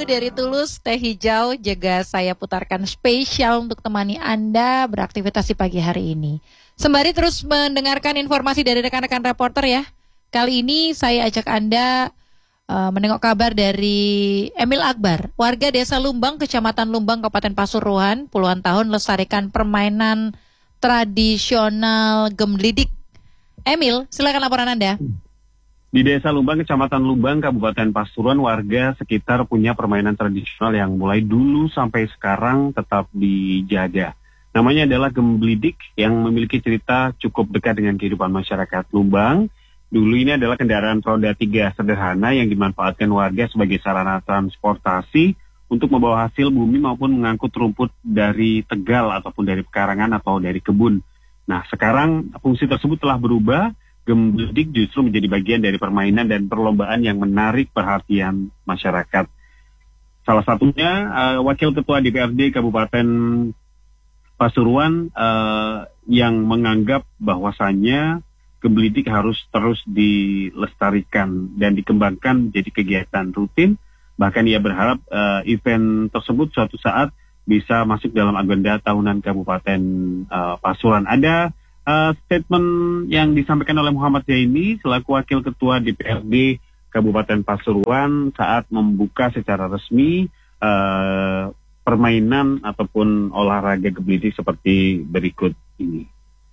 dari Tulus, teh hijau juga saya putarkan spesial untuk temani Anda beraktivitas di pagi hari ini. Sembari terus mendengarkan informasi dari rekan-rekan reporter ya. Kali ini saya ajak Anda menengok kabar dari Emil Akbar, warga Desa Lumbang, Kecamatan Lumbang, Kabupaten Pasuruan, puluhan tahun melestarikan permainan tradisional gemblidik. Emil, silakan laporan Anda. Di Desa Lumbang, Kecamatan Lumbang, Kabupaten Pasuruan, warga sekitar punya permainan tradisional yang mulai dulu sampai sekarang tetap dijaga. Namanya adalah gemblidik yang memiliki cerita cukup dekat dengan kehidupan masyarakat Lumbang. Dulu ini adalah kendaraan roda 3 sederhana yang dimanfaatkan warga sebagai sarana transportasi untuk membawa hasil bumi maupun mengangkut rumput dari tegal ataupun dari pekarangan atau dari kebun. Nah, sekarang fungsi tersebut telah berubah. Gemblidik justru menjadi bagian dari permainan dan perlombaan yang menarik perhatian masyarakat. Salah satunya Wakil Ketua DPRD Kabupaten Pasuruan yang menganggap bahwasannya gemblidik harus terus dilestarikan dan dikembangkan menjadi kegiatan rutin. Bahkan ia berharap event tersebut suatu saat bisa masuk dalam agenda tahunan Kabupaten Pasuruan. Ada statement yang disampaikan oleh Muhammad Zaini selaku Wakil Ketua DPRD Kabupaten Pasuruan saat membuka secara resmi permainan ataupun olahraga gemblidik seperti berikut ini.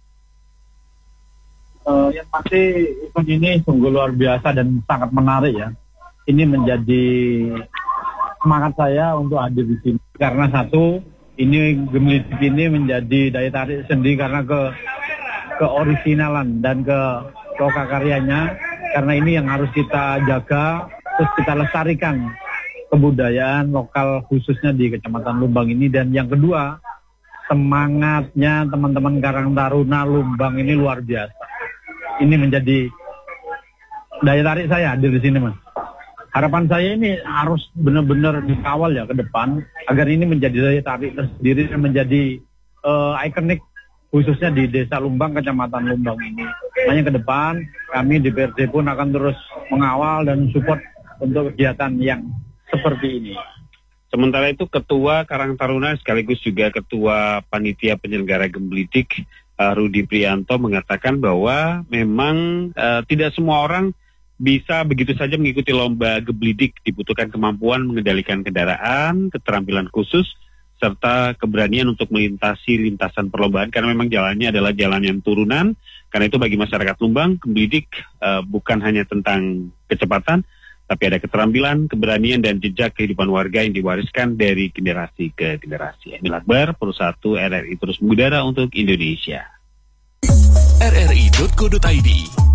Yang pasti event ini sungguh luar biasa dan sangat menarik ya. Ini menjadi semangat saya untuk hadir di sini karena satu, ini gemblidik ini menjadi daya tarik sendiri karena keoriginalan dan lokakaryanya, karena ini yang harus kita jaga, terus kita lestarikan kebudayaan lokal khususnya di Kecamatan Lumbang ini. Dan yang kedua, semangatnya teman-teman Karang Taruna Lumbang ini luar biasa. Ini menjadi daya tarik saya hadir di sini, Mas. Harapan saya ini harus benar-benar dikawal ya ke depan agar ini menjadi daya tarik tersendiri dan menjadi ikonik khususnya di Desa Lumbang, Kecamatan Lumbang ini. Makanya ke depan kami di DPRD pun akan terus mengawal dan support untuk kegiatan yang seperti ini. Sementara itu Ketua Karang Taruna sekaligus juga Ketua Panitia Penyelenggara Gemblidik Rudi Prianto mengatakan bahwa memang tidak semua orang bisa begitu saja mengikuti lomba gemblidik. Dibutuhkan kemampuan mengendalikan kendaraan, keterampilan khusus, serta keberanian untuk melintasi lintasan perlombaan karena memang jalannya adalah jalan yang turunan. Karena itu bagi masyarakat Lumbang, gemblidik bukan hanya tentang kecepatan, tapi ada keterampilan, keberanian, dan jejak kehidupan warga yang diwariskan dari generasi ke generasi. Emil Akbar, Perusahaan RRI terus mengudara untuk Indonesia. rri.co.id